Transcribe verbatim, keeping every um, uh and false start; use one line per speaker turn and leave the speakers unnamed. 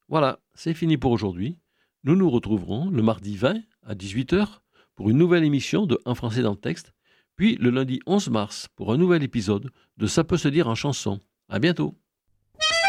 Voilà, c'est fini pour aujourd'hui. Nous nous retrouverons le mardi vingt à dix-huit heures pour une nouvelle émission de Un français dans le texte, puis le lundi onze mars pour un nouvel épisode de Ça peut se dire en chanson. À bientôt.